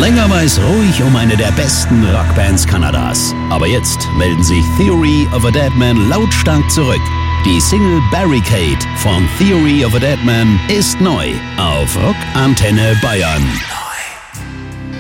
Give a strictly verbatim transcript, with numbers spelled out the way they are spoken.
Länger war es ruhig um eine der besten Rockbands Kanadas. Aber jetzt melden sich Theory of a Deadman lautstark zurück. Die Single Barricade von Theory of a Deadman ist neu auf Rock Antenne Bayern.